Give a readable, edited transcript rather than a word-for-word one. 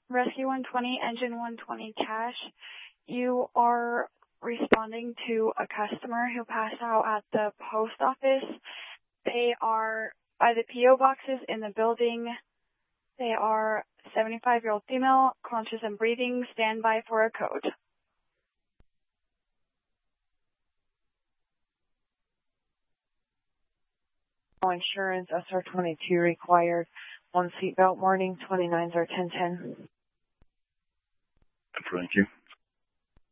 Rescue 120, Engine 120 Cash. You are responding to a customer who passed out at the post office. They are by the P.O. boxes in the building. They are 75-year-old female, conscious and breathing. Stand by for a code. No insurance, SR22 required. 1 seatbelt warning, 29s are 1010. Thank you.